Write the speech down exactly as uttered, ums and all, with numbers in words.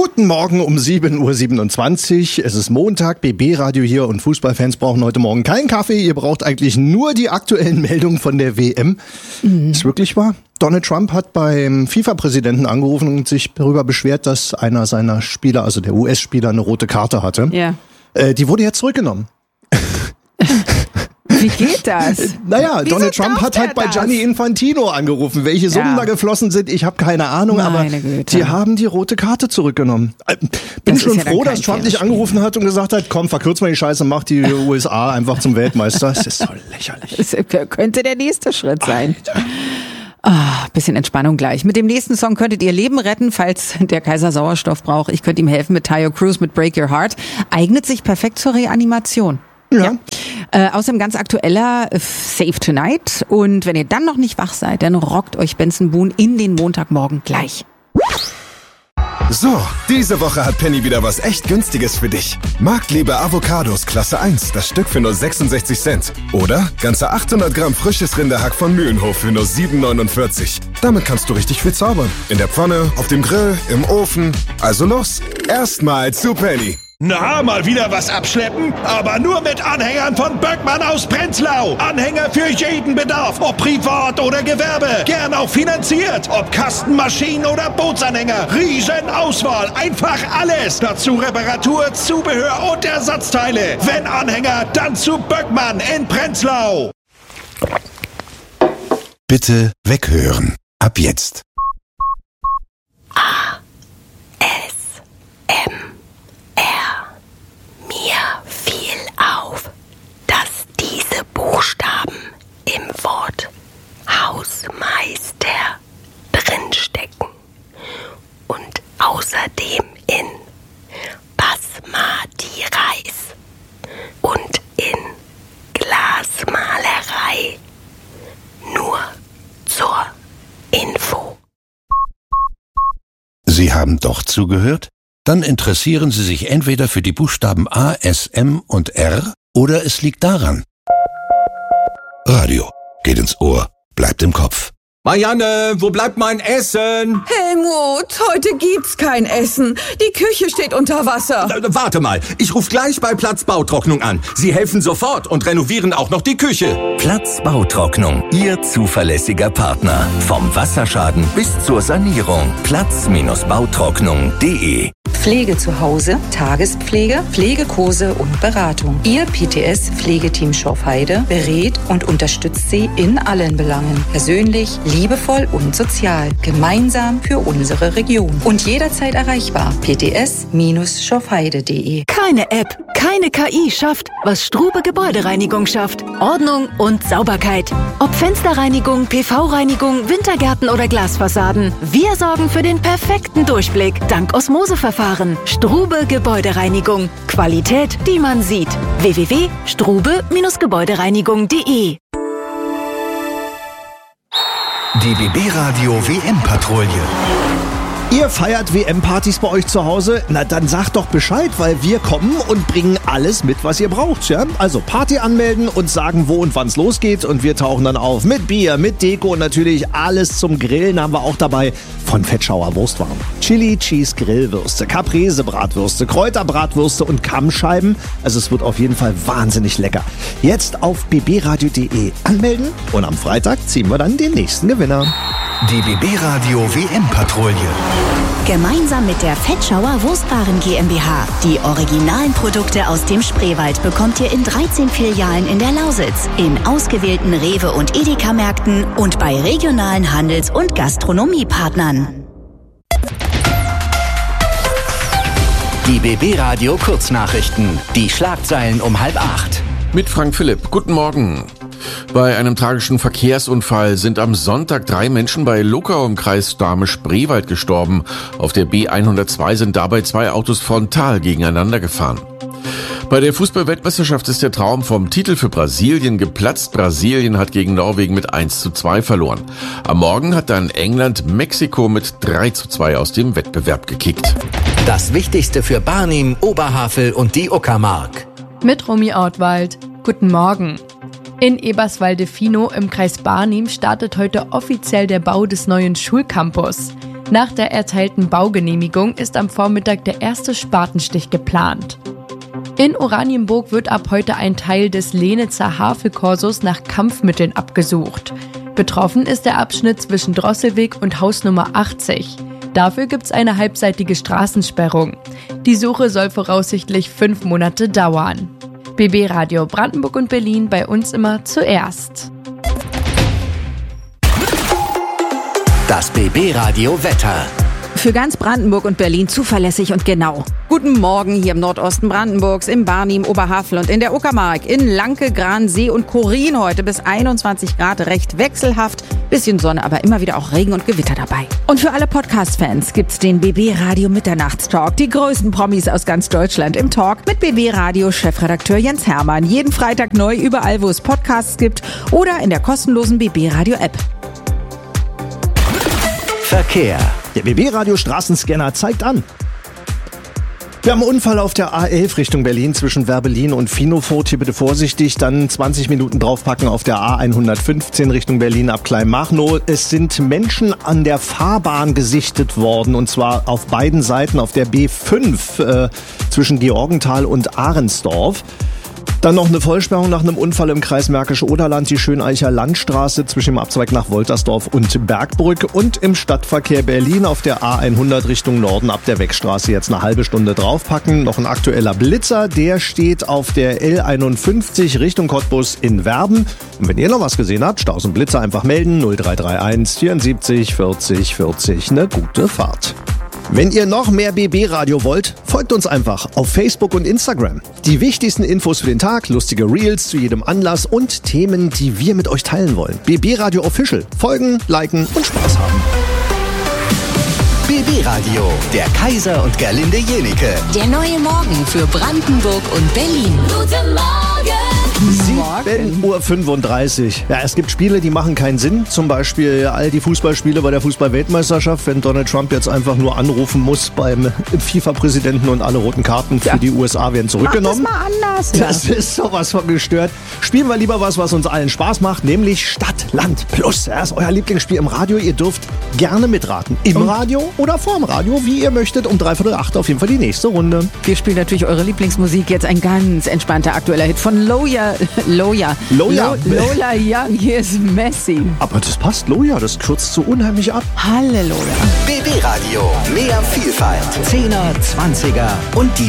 Guten Morgen um sieben Uhr siebenundzwanzig. Es ist Montag, B B-Radio hier und Fußballfans brauchen heute Morgen keinen Kaffee. Ihr braucht eigentlich nur die aktuellen Meldungen von der W M. Mhm. Ist wirklich wahr? Donald Trump hat beim FIFA-Präsidenten angerufen und sich darüber beschwert, dass einer seiner Spieler, also der U S-Spieler, eine rote Karte hatte. Ja. Äh, die wurde jetzt zurückgenommen. Wie geht das? Naja, Wieso Donald Trump hat halt bei das? Gianni Infantino angerufen. Welche Summen Ja. da geflossen sind, ich habe keine Ahnung, Meine aber Güte. die haben die rote Karte zurückgenommen. Äh, Bin Das schon ist ja dann froh, kein dass Trump faires nicht angerufen hat und gesagt hat, komm, verkürz mal die Scheiße, mach die U S A einfach zum Weltmeister. Das ist so lächerlich. Das könnte der nächste Schritt sein. Ah, bisschen Entspannung gleich. Mit dem nächsten Song könntet ihr Leben retten, falls der Kaiser Sauerstoff braucht. Ich könnte ihm helfen mit Tayo Cruz mit Break Your Heart. Eignet sich perfekt zur Reanimation. Ja. Ja. Äh, außerdem ganz aktueller äh, Save Tonight. Und wenn ihr dann noch nicht wach seid, dann rockt euch Benson Boone in den Montagmorgen gleich. So, diese Woche hat Penny wieder was echt Günstiges für dich. Marktliebe Avocados Klasse eins, das Stück für nur sechsundsechzig Cent. Oder ganze achthundert Gramm frisches Rinderhack von Mühlenhof für nur sieben neunundvierzig. Damit kannst du richtig viel zaubern. In der Pfanne, auf dem Grill, im Ofen. Also los, erstmal zu Penny. Na, mal wieder was abschleppen? Aber nur mit Anhängern von Böckmann aus Prenzlau. Anhänger für jeden Bedarf, ob privat oder Gewerbe. Gern auch finanziert. Ob Kastenmaschinen oder Bootsanhänger. Riesenauswahl, einfach alles. Dazu Reparatur, Zubehör und Ersatzteile. Wenn Anhänger, dann zu Böckmann in Prenzlau. Bitte weghören. Ab jetzt. Mir fiel auf, dass diese Buchstaben im Wort Hausmeister drinstecken und außerdem in Basmati Reis und in Glasmalerei. Nur zur Info. Sie haben doch zugehört? Dann interessieren Sie sich entweder für die Buchstaben A, S, M und R oder es liegt daran. Radio geht ins Ohr, bleibt im Kopf. Marianne, wo bleibt mein Essen? Helmut, heute gibt's kein Essen. Die Küche steht unter Wasser. Äh, Warte mal, ich rufe gleich bei Platzbautrocknung an. Sie helfen sofort und renovieren auch noch die Küche. Platzbautrocknung, Ihr zuverlässiger Partner. Vom Wasserschaden bis zur Sanierung. Platz Bautrocknung punkt de. Pflege zu Hause, Tagespflege, Pflegekurse und Beratung. Ihr P T S-Pflegeteam Schorfheide berät und unterstützt Sie in allen Belangen. Persönlich, liebevoll und sozial. Gemeinsam für unsere Region. Und jederzeit erreichbar. p t s schorfheide punkt de. Keine App, keine K I schafft, was Strube Gebäudereinigung schafft. Ordnung und Sauberkeit. Ob Fensterreinigung, P V-Reinigung, Wintergärten oder Glasfassaden. Wir sorgen für den perfekten Durchblick. Dank Osmoseverfahren. Strube Gebäudereinigung. Qualität, die man sieht. w w w punkt strube gebäudereinigung punkt de. Die B B-Radio W M-Patrouille. Ihr feiert W M-Partys bei euch zu Hause? Na, dann sagt doch Bescheid, weil wir kommen und bringen alles mit, was ihr braucht. Ja? Also Party anmelden und sagen, wo und wann es losgeht. Und wir tauchen dann auf mit Bier, mit Deko und natürlich alles zum Grillen haben wir auch dabei. Von Fettschauer Wurstwaren. Chili Cheese Grillwürste, Caprese Bratwürste, Kräuterbratwürste und Kammscheiben. Also es wird auf jeden Fall wahnsinnig lecker. Jetzt auf b b radio punkt de anmelden und am Freitag ziehen wir dann den nächsten Gewinner. Die B B-Radio W M-Patrouille. Gemeinsam mit der Fettschauer Wurstwaren GmbH. Die originalen Produkte aus dem Spreewald bekommt ihr in dreizehn Filialen in der Lausitz, in ausgewählten Rewe- und Edeka-Märkten und bei regionalen Handels- und Gastronomiepartnern. Die B B-Radio Kurznachrichten. Die Schlagzeilen um halb acht. Mit Frank Philipp. Guten Morgen. Bei einem tragischen Verkehrsunfall sind am Sonntag drei Menschen bei Luckau im Kreis Dahme-Spreewald gestorben. Auf der B hundertzwei sind dabei zwei Autos frontal gegeneinander gefahren. Bei der Fußball-Weltmeisterschaft ist der Traum vom Titel für Brasilien geplatzt. Brasilien hat gegen Norwegen mit eins zu zwei verloren. Am Morgen hat dann England Mexiko mit drei zu zwei aus dem Wettbewerb gekickt. Das Wichtigste für Barnim, Oberhavel und die Uckermark. Mit Romy Ortwald. Guten Morgen. In Eberswalde-Finow im Kreis Barnim startet heute offiziell der Bau des neuen Schulcampus. Nach der erteilten Baugenehmigung ist am Vormittag der erste Spatenstich geplant. In Oranienburg wird ab heute ein Teil des Lehnitzer Havelkorsos nach Kampfmitteln abgesucht. Betroffen ist der Abschnitt zwischen Drosselweg und Hausnummer achtzig. Dafür gibt's eine halbseitige Straßensperrung. Die Suche soll voraussichtlich fünf Monate dauern. B B Radio Brandenburg und Berlin, bei uns immer zuerst. Das B B Radio Wetter. Für ganz Brandenburg und Berlin zuverlässig und genau. Guten Morgen hier im Nordosten Brandenburgs, im Barnim, Oberhavel und in der Uckermark, in Lanke, Gransee und Chorin heute bis einundzwanzig Grad, recht wechselhaft. Bisschen Sonne, aber immer wieder auch Regen und Gewitter dabei. Und für alle Podcast-Fans gibt's den B B Radio Mitternachtstalk. Die größten Promis aus ganz Deutschland im Talk mit B B Radio Chefredakteur Jens Hermann. Jeden Freitag neu überall, wo es Podcasts gibt oder in der kostenlosen B B Radio App. Verkehr. Der B B Radio Straßenscanner zeigt an. Wir haben einen Unfall auf der A elf Richtung Berlin zwischen Werbelin und Finofurt. Hier bitte vorsichtig. Dann zwanzig Minuten draufpacken auf der A hundertfünfzehn Richtung Berlin ab Kleinmachnow. Es sind Menschen an der Fahrbahn gesichtet worden. Und zwar auf beiden Seiten auf der B fünf äh, zwischen Georgenthal und Ahrensdorf. Dann noch eine Vollsperrung nach einem Unfall im Kreis Märkisch-Oderland, die Schöneicher Landstraße zwischen dem Abzweig nach Woltersdorf und Bergbrück und im Stadtverkehr Berlin auf der A hundert Richtung Norden ab der Weckstraße jetzt eine halbe Stunde draufpacken. Noch ein aktueller Blitzer, der steht auf der L einundfünfzig Richtung Cottbus in Werben. Und wenn ihr noch was gesehen habt, Staus und Blitzer einfach melden null drei drei eins vierundsiebzig vierzig vierzig. Eine gute Fahrt. Wenn ihr noch mehr B B-Radio wollt, folgt uns einfach auf Facebook und Instagram. Die wichtigsten Infos für den Tag, lustige Reels zu jedem Anlass und Themen, die wir mit euch teilen wollen. B B-Radio Official. Folgen, liken und Spaß haben. B B-Radio, der Kaiser und Gerlinde Jenike. Der neue Morgen für Brandenburg und Berlin. Guten Morgen! sieben Uhr fünfunddreißig. Ja, es gibt Spiele, die machen keinen Sinn. Zum Beispiel all die Fußballspiele bei der Fußball-Weltmeisterschaft, wenn Donald Trump jetzt einfach nur anrufen muss beim FIFA-Präsidenten und alle roten Karten für ja. die U S A werden zurückgenommen. Mach das mal anders. Das ja. ist sowas von gestört. Spielen wir lieber was, was uns allen Spaß macht, nämlich Stadt, Land, Plus. Das ist euer Lieblingsspiel im Radio. Ihr dürft gerne mitraten. Im und? Radio oder vorm Radio, wie ihr möchtet. Um dreiviertel acht auf jeden Fall die nächste Runde. Wir spielen natürlich eure Lieblingsmusik. Jetzt ein ganz entspannter aktueller Hit von Loya. Loya. Loya. Lola Young, hier ist Messi. Aber das passt, Loya, das kürzt so unheimlich ab. Halleluja. B B-Radio, mehr Vielfalt. Zehner, Zwanziger und die